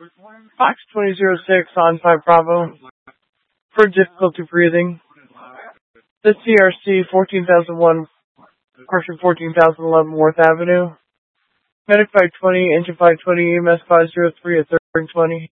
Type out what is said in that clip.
Fox 2006 on 5 Bravo. For difficulty breathing. The CRC 14001, correction 14011 Worth Avenue. Medic 520, Engine 520, EMS 503 at 320.